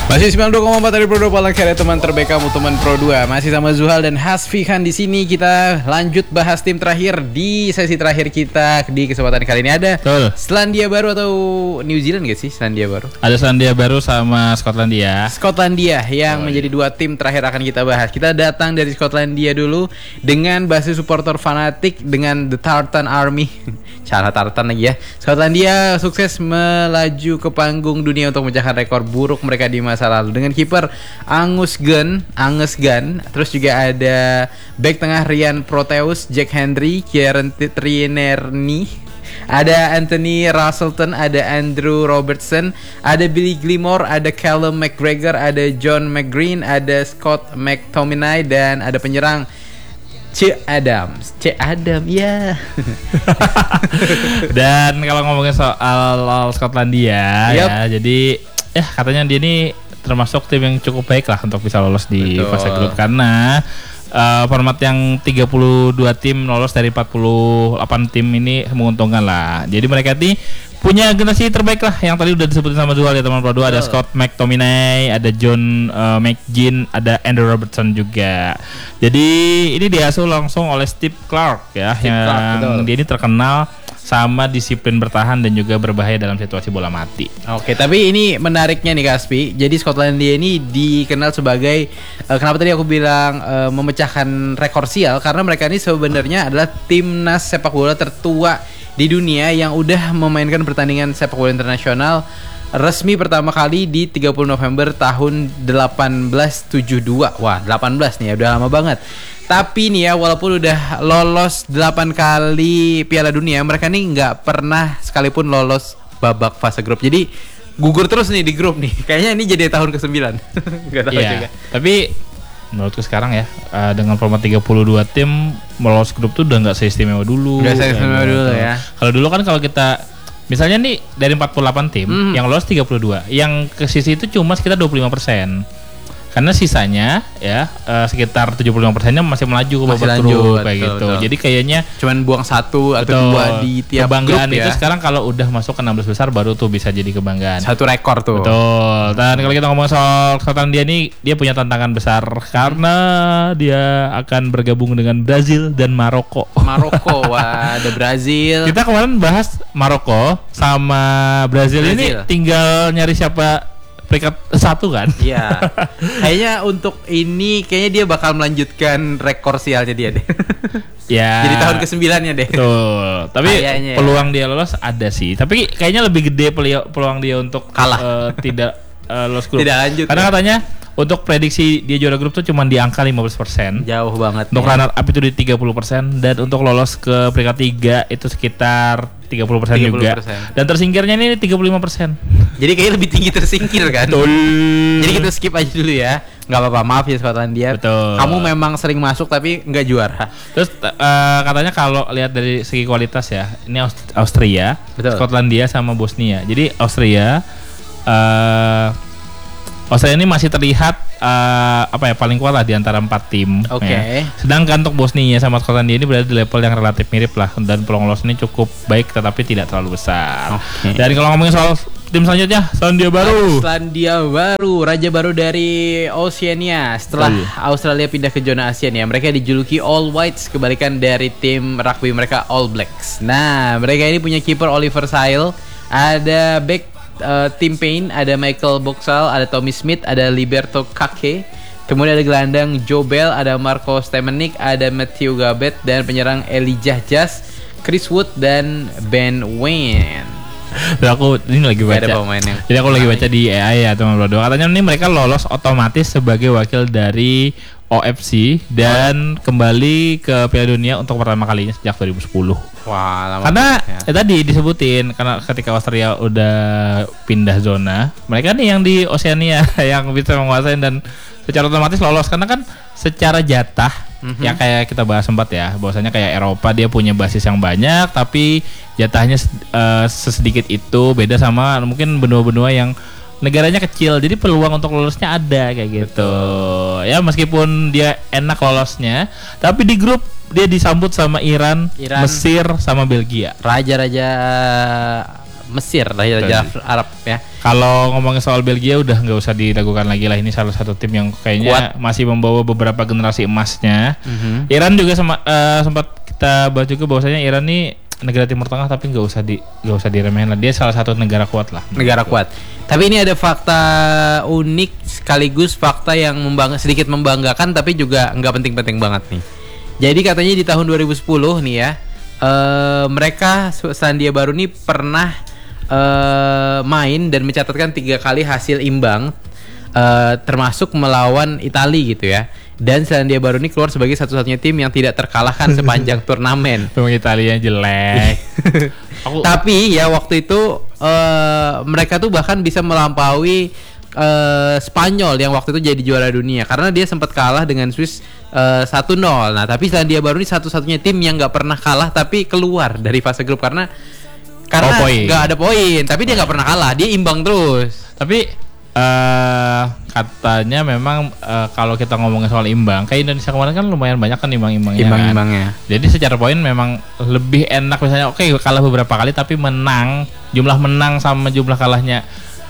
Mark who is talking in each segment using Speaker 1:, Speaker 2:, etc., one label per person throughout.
Speaker 1: Masih 92,4 dari Pro 2 Palangkaraya, teman terbaik kamu, teman Pro 2. Masih sama Zuhal dan Hasfihan di sini. Kita lanjut bahas tim terakhir di sesi terakhir kita di kesempatan kali ini. Ada Selandia Baru atau New Zealand gak sih? Selandia Baru.
Speaker 2: Ada Selandia Baru sama Skotlandia.
Speaker 1: Skotlandia yang menjadi dua tim terakhir akan kita bahas. Kita datang dari Skotlandia dulu dengan basis supporter fanatik dengan The Tartan Army. Cara Tartan lagi ya. Skotlandia sukses melaju ke panggung dunia untuk memecahkan rekor buruk mereka di masa lalu dengan kiper Angus Gunn, terus juga ada bek tengah Ryan Proteus, Jack Hendry, Kieran Tierney, ada Anthony Russellton, ada Andrew Robertson, ada Billy Gilmore, ada Callum McGregor, ada John McGreen, ada Scott McTominay, dan ada penyerang C. Adam, ya.
Speaker 2: Dan kalau ngomongin soal Skotlandia, ya, jadi katanya dia ini termasuk tim yang cukup baik lah untuk bisa lolos di fase grup karena format yang 32 tim lolos dari 48 tim ini menguntungkan lah. Jadi mereka ini punya generasi terbaik lah yang tadi udah disebutin sama Zuhal ya teman Pro 2. Ada Scott McTominay, ada John McGinn, ada Andrew Robertson juga. Jadi ini diasuh langsung oleh Steve Clarke ya, dia ini terkenal sama disiplin bertahan dan juga berbahaya dalam situasi bola mati.
Speaker 1: Oke, tapi ini menariknya nih Kaspi. Jadi Skotlandia ini dikenal sebagai kenapa tadi aku bilang memecahkan rekor sial, karena mereka ini sebenarnya adalah timnas sepak bola tertua di dunia yang udah memainkan pertandingan sepak bola internasional resmi pertama kali di 30 November tahun 1872. Wah, 18 nih ya, udah lama banget. Tapi nih ya, walaupun udah lolos 8 kali Piala Dunia, mereka nih nggak pernah sekalipun lolos babak fase grup. Jadi gugur terus nih di grup nih. Kayaknya ini jadi tahun ke-9. Gak tahu juga.
Speaker 2: Tapi menurutku sekarang ya, dengan format 32 tim lolos grup tuh udah nggak seistimewa dulu.
Speaker 1: Udah seistimewa dulu ya.
Speaker 2: Kalau dulu kan kalau kita misalnya nih dari 48 tim yang lolos 32, yang ke sisi itu cuma sekitar 25%. Karena sisanya ya sekitar 75%-nya masih melaju ke babak grup kayak gitu. Betul. Jadi kayaknya
Speaker 1: cuman buang satu atau dua di tiap
Speaker 2: kebanggaan
Speaker 1: grup
Speaker 2: itu
Speaker 1: ya.
Speaker 2: Sekarang kalau udah masuk ke 16 besar baru tuh bisa jadi kebanggaan.
Speaker 1: Satu rekor tuh.
Speaker 2: Betul. Dan kalau kita ngomong soal Skotlandia ini, dia punya tantangan besar karena dia akan bergabung dengan Brazil dan Maroko.
Speaker 1: Wah, ada Brazil.
Speaker 2: Kita kemarin bahas Maroko sama Brazil. Ini tinggal nyari siapa peringkat 1 kan?
Speaker 1: Iya. Kayaknya untuk ini kayaknya dia bakal melanjutkan rekor sialnya dia deh.
Speaker 2: Ya.
Speaker 1: Jadi tahun ke-9-nya deh.
Speaker 2: Betul. Tapi kayaknya peluang dia lolos ada sih. Tapi kayaknya lebih gede peluang dia untuk
Speaker 1: kalah.
Speaker 2: Tidak lolos grup.
Speaker 1: Tidak lanjut.
Speaker 2: Karena katanya untuk prediksi dia juara grup tuh cuma di angka 15%.
Speaker 1: Jauh banget.
Speaker 2: Untuk runner up itu di 30% dan untuk lolos ke peringkat 3 itu sekitar 30% juga. Dan tersingkirnya ini 35%.
Speaker 1: Jadi kayaknya lebih tinggi tersingkir kan?
Speaker 2: Betul.
Speaker 1: Jadi kita skip aja dulu ya. Nggak apa-apa, maaf ya Skotlandia.
Speaker 2: Betul.
Speaker 1: Kamu memang sering masuk tapi nggak juara.
Speaker 2: Terus katanya kalau lihat dari segi kualitas ya, ini Austria, Skotlandia sama Bosnia. Jadi Austria ini masih terlihat paling kuat lah di antara 4 tim.
Speaker 1: Oke.
Speaker 2: Ya. Sedangkan untuk Bosnia sama Skotlandia ini berada di level yang relatif mirip lah, dan peluang lolos ini cukup baik tetapi tidak terlalu besar.
Speaker 1: Okay.
Speaker 2: Dan kalau ngomongin soal tim selanjutnya, Selandia Baru,
Speaker 1: raja baru dari Oceania setelah Australia pindah ke zona Asia nih. Mereka dijuluki All Whites, kebalikan dari tim rugby mereka All Blacks. Nah, mereka ini punya kiper Oliver Sile, ada back Tim Payne, ada Michael Boxall, ada Tommy Smith, ada Liberto Kake, kemudian ada gelandang Joe Bell, ada Marco Stemenik, ada Matthew Gabet, dan penyerang Elijah Jas, Chris Wood, dan Ben Wayne.
Speaker 2: Aku ini lagi baca. Jadi aku lagi baca di AI ya teman-teman. Katanya ini mereka lolos otomatis sebagai wakil dari OFC dan kembali ke Piala Dunia untuk pertama kalinya sejak 2010.
Speaker 1: Wah, lama.
Speaker 2: Karena tadi disebutin karena ketika Australia udah pindah zona, mereka nih yang di Oceania yang bisa menguasai dan secara otomatis lolos karena kan secara jatah yang kayak kita bahas sempat ya, bahwasanya kayak Eropa dia punya basis yang banyak tapi jatahnya sesedikit itu, beda sama mungkin benua-benua yang negaranya kecil, jadi peluang untuk lolosnya ada kayak gitu. Betul. Ya meskipun dia enak lolosnya, tapi di grup dia disambut sama Iran, Mesir sama Belgia.
Speaker 1: Raja-raja Mesir, Raja Arab ya.
Speaker 2: Kalau ngomongin soal Belgia udah nggak usah diragukan lagi lah, ini salah satu tim yang kayaknya masih membawa beberapa generasi emasnya. Iran juga sempat kita bahas juga bahwasanya Iran nih negara Timur Tengah tapi nggak usah diremehin lah, dia salah satu negara kuat lah.
Speaker 1: Negara kuat. Tapi ini ada fakta unik sekaligus fakta yang sedikit membanggakan tapi juga nggak penting-penting banget nih. Jadi katanya di tahun 2010 nih ya, mereka Selandia Baru nih pernah main dan mencatatkan 3 kali hasil imbang, termasuk melawan Italia gitu ya. Dan Selandia Baru ini keluar sebagai satu-satunya tim yang tidak terkalahkan sepanjang turnamen.
Speaker 2: Memang Italia jelek.
Speaker 1: Tapi ya waktu itu mereka tuh bahkan bisa melampaui Spanyol yang waktu itu jadi juara dunia karena dia sempat kalah dengan Swiss 1-0. Nah tapi Selandia Baru ini satu-satunya tim yang nggak pernah kalah tapi keluar dari fase grup karena nggak ada poin. Tapi dia nggak pernah kalah, dia imbang terus.
Speaker 2: Tapi katanya memang kalau kita ngomongin soal imbang, kayak Indonesia kemarin kan lumayan banyak kan imbang-imbangnya. Jadi secara poin memang lebih enak misalnya kalah beberapa kali tapi jumlah menang sama jumlah kalahnya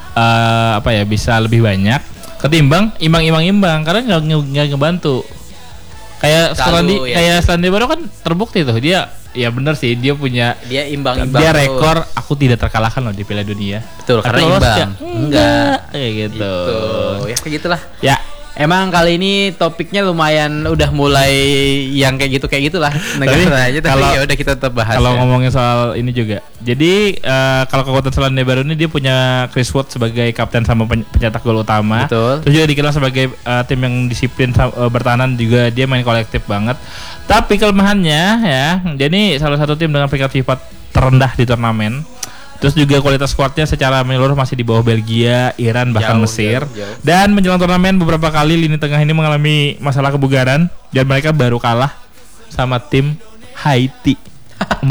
Speaker 2: bisa lebih banyak ketimbang imbang karena nggak ngebantu. Kayak Selandia Baru kan terbukti tuh dia, ya benar sih dia imbang-imbang. Dia rekor aku tidak terkalahkan loh di Piala Dunia.
Speaker 1: Betul, karena imbang.
Speaker 2: Enggak kayak gitu.
Speaker 1: Ya kayak gitulah.
Speaker 2: Ya.
Speaker 1: Emang kali ini topiknya lumayan udah mulai yang kayak gitulah negara aja, tapi ya udah kita tetap bahas.
Speaker 2: Kalau ngomongin soal ini juga. Jadi kalau kekuatan Selandia Baru ini dia punya Chris Wood sebagai kapten sama pencetak gol utama.
Speaker 1: Betul.
Speaker 2: Terus juga dikenal sebagai tim yang disiplin bertahanan, juga dia main kolektif banget. Tapi kelemahannya ya, dia ini salah satu tim dengan peringkat FIFA terendah di turnamen. Terus juga kualitas squadnya secara menyeluruh masih di bawah Belgia, Iran, bahkan Mesir. Dan menjelang turnamen beberapa kali lini tengah ini mengalami masalah kebugaran dan mereka baru kalah sama tim Haiti 4-0.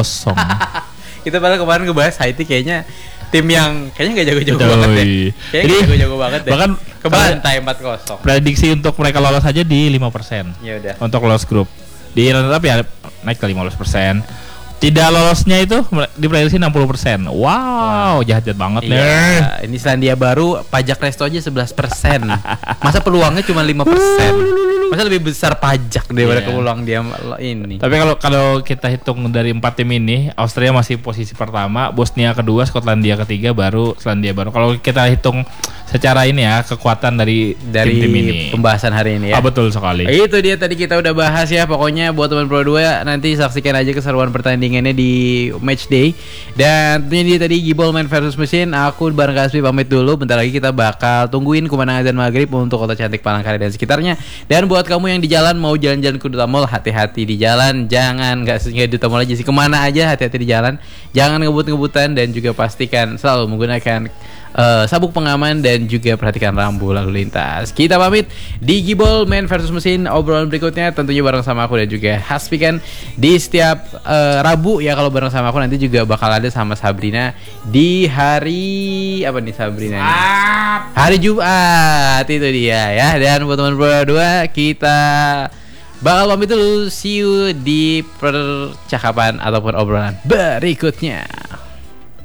Speaker 1: Kita padahal kemarin ngebahas Haiti kayaknya tim yang kayaknya nggak jago-jago banget deh. Kayaknya jago-jago banget deh. Bahkan kebantai 4-0.
Speaker 2: Prediksi untuk mereka lolos aja di 5%.
Speaker 1: Ya udah.
Speaker 2: Untuk lolos grup. Di Iran tetap ya naik ke 15%. Tidak lolosnya itu diprediksi 60%. Wow, jahat banget nih.
Speaker 1: Iya, ini Selandia Baru pajak resto aja 11%. Masa peluangnya cuma 5%? Masa lebih besar pajak daripada peluang dia ini.
Speaker 2: Tapi kalau kita hitung dari 4 tim ini, Austria masih posisi pertama, Bosnia kedua, Skotlandia ketiga, baru Selandia Baru. Kalau kita hitung secara ini ya, kekuatan dari tim-tim ini.
Speaker 1: Pembahasan hari ini ya.
Speaker 2: Betul sekali.
Speaker 1: Itu dia tadi kita udah bahas ya. Pokoknya buat teman Pro 2 nanti saksikan aja keseruan pertandingannya di match day. Dan tentunya dia tadi Gibol Man versus Mesin. Aku bareng Kasbi pamit dulu. Bentar lagi kita bakal tungguin kemenangan azan maghrib untuk kota cantik Palangkaraya dan sekitarnya. Dan buat kamu yang di jalan mau jalan-jalan ke Duta Mall, hati-hati di jalan. Jangan nggak di Duta Mall aja sih, kemana aja hati-hati di jalan. Jangan ngebut-ngebutan dan juga pastikan selalu menggunakan sabuk pengaman dan juga perhatikan rambu lalu lintas. Kita pamit di Gibol Man versus Mesin. Obrolan berikutnya tentunya bareng sama aku dan juga Hasbi kan di setiap Rabu ya. Kalau bareng sama aku nanti juga bakal ada sama Sabrina di hari apa nih Sabrina? Hari Jumat itu dia ya. Dan buat teman berdua kita bakal pamit dulu. See you di percakapan ataupun obrolan berikutnya.